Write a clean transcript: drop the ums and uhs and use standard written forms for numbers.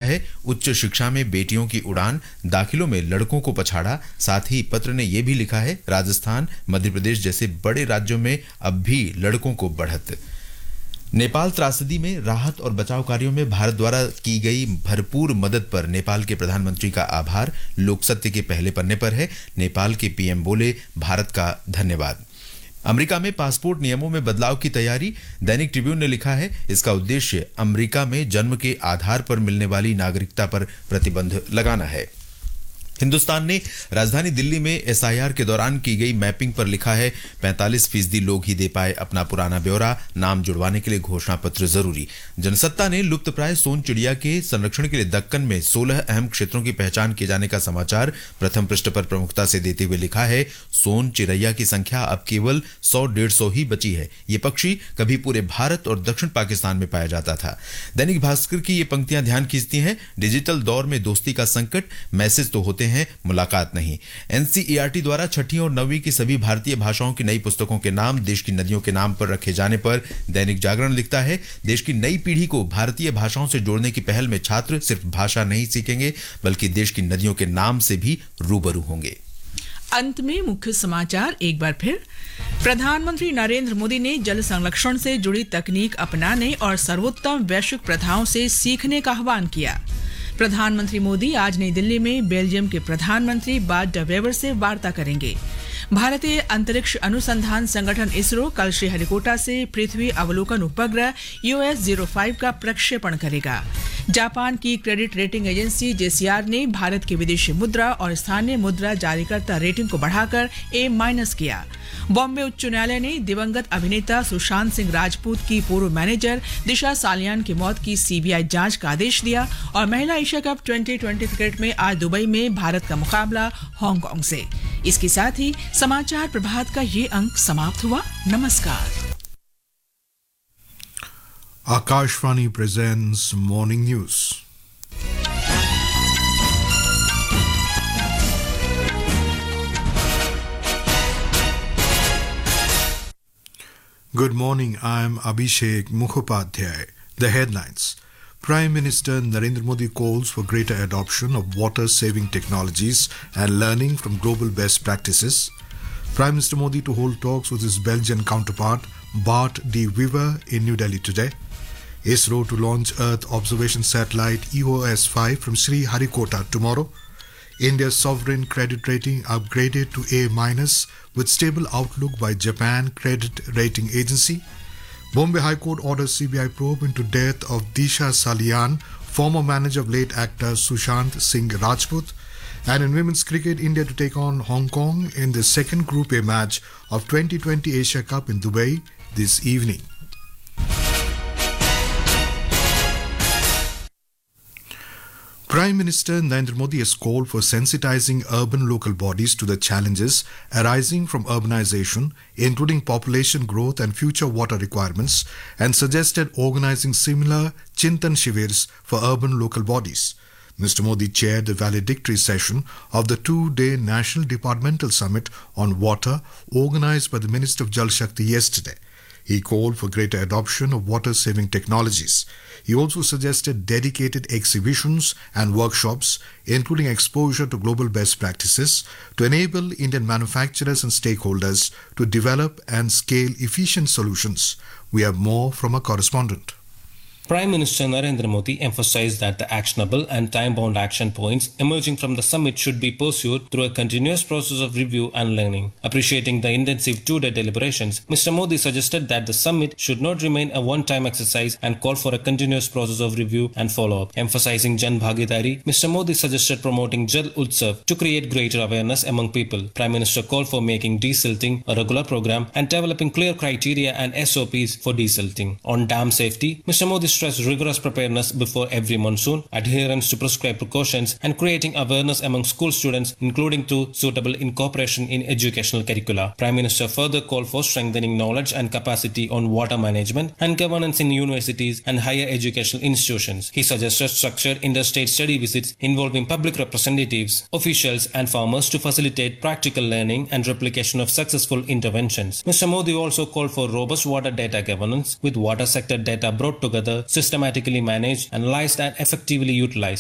है, उच्च शिक्षा में बेटियों की उड़ान, दाखिलों में लड़कों को पछाड़ा। साथ ही पत्र ने यह भी लिखा है, राजस्थान, मध्य प्रदेश जैसे बड़े राज्यों में अब भी लड़कों को बढ़त। नेपाल त्रासदी में राहत और बचाव कार्यों में भारत द्वारा की गई भरपूर मदद पर नेपाल के प्रधानमंत्री का आभार लोक सत्य के पहले पन्ने पर है। नेपाल के पीएम बोले, भारत का धन्यवाद। अमेरिका में पासपोर्ट नियमों में बदलाव की तैयारी, दैनिक ट्रिब्यून ने लिखा है, इसका उद्देश्य अमेरिका में जन्म के आधार पर मिलने वाली नागरिकता पर प्रतिबंध लगाना है। हिंदुस्तान ने राजधानी दिल्ली में एसआईआर के दौरान की गई मैपिंग पर लिखा है, 45% लोग ही दे पाए अपना पुराना ब्यौरा, नाम जुड़वाने के लिए घोषणा पत्र जरूरी। जनसत्ता ने लुप्तप्राय सोन चिड़िया के संरक्षण के लिए दक्कन में 16 अहम क्षेत्रों की पहचान किए जाने का समाचार प्रथम पृष्ठ पर प्रमुखता से देते हुए लिखा है, सोन चिड़ैया की संख्या अब केवल 100-150 ही बची है। ये पक्षी कभी पूरे भारत और दक्षिण पाकिस्तान में पाया जाता था। दैनिक भास्कर की ये पंक्तियां ध्यान खींचती हैं, डिजिटल दौर में दोस्ती का संकट, मैसेज तो होते हैं, मुलाकात नहीं। एनसीईआरटी द्वारा 6वीं और 9वीं की सभी भारतीय भाषाओं की नई पुस्तकों के नाम देश की नदियों के नाम पर रखे जाने पर दैनिक जागरण लिखता है, देश की नई पीढ़ी को भारतीय भाषाओं से जोड़ने की पहल में छात्र सिर्फ भाषा नहीं सीखेंगे बल्कि देश की नदियों के नाम से भी रूबरू होंगे। अंत में मुख्य समाचार एक बार फिर। प्रधानमंत्री नरेंद्र मोदी ने जल संरक्षण से जुड़ी तकनीक अपनाने और सर्वोत्तम वैश्विक प्रथाओं से सीखने का आह्वान किया। प्रधानमंत्री मोदी आज नई दिल्ली में बेल्जियम के प्रधानमंत्री बार्ट डे वेवर से वार्ता करेंगे। भारतीय अंतरिक्ष अनुसंधान संगठन इसरो कल श्रीहरिकोटा से पृथ्वी अवलोकन उपग्रह US-05 का प्रक्षेपण करेगा। जापान की क्रेडिट रेटिंग एजेंसी JCR ने भारत की विदेशी मुद्रा और स्थानीय मुद्रा जारीकर्ता रेटिंग को बढ़ाकर A- किया। बॉम्बे उच्च न्यायालय ने दिवंगत अभिनेता सुशांत सिंह राजपूत की पूर्व मैनेजर दिशा सालियान की मौत की CBI जांच का आदेश दिया। और महिला एशिया कप 2020 क्रिकेट में आज दुबई में भारत का मुकाबला हांगकांग से। इसके साथ ही समाचार प्रभात का ये अंक समाप्त हुआ। नमस्कार। Akashvani presents Morning News. Good morning, I am Abhishek Mukhopadhyay. The headlines. Prime Minister Narendra Modi calls for greater adoption of water-saving technologies and learning from global best practices. Prime Minister Modi to hold talks with his Belgian counterpart Bart de Wever in New Delhi today. ISRO to launch Earth observation satellite EOS-5 from Sriharikota tomorrow. India's sovereign credit rating upgraded to A- with stable outlook by Japan Credit Rating Agency. Bombay High Court orders CBI probe into death of Disha Salian, former manager of late actor Sushant Singh Rajput. And in women's cricket, India to take on Hong Kong in the second Group A match of 2020 Asia Cup in Dubai this evening. Prime Minister Narendra Modi has called for sensitizing urban local bodies to the challenges arising from urbanization, including population growth and future water requirements, and suggested organizing similar Chintan Shivers for urban local bodies. Mr. Modi chaired the valedictory session of the 2-day National Departmental Summit on Water organized by the Minister of Jal Shakti yesterday. He called for greater adoption of water-saving technologies. He also suggested dedicated exhibitions and workshops, including exposure to global best practices, to enable Indian manufacturers and stakeholders to develop and scale efficient solutions. We have more from a correspondent. Prime Minister Narendra Modi emphasized that the actionable and time-bound action points emerging from the summit should be pursued through a continuous process of review and learning. Appreciating the intensive 2-day deliberations, Mr. Modi suggested that the summit should not remain a one-time exercise and called for a continuous process of review and follow-up. Emphasizing Jan Bhagidari, Mr. Modi suggested promoting Jal Utsav to create greater awareness among people. Prime Minister called for making desilting a regular program and developing clear criteria and SOPs for desilting. On dam safety, Mr. Modi stressed rigorous preparedness before every monsoon, adherence to prescribed precautions, and creating awareness among school students, including through suitable incorporation in educational curricula. Prime Minister further called for strengthening knowledge and capacity on water management and governance in universities and higher educational institutions. He suggested structured interstate study visits involving public representatives, officials, and farmers to facilitate practical learning and replication of successful interventions. Mr. Modi also called for robust water data governance, with water sector data brought together, systematically managed, analyzed, and effectively utilized.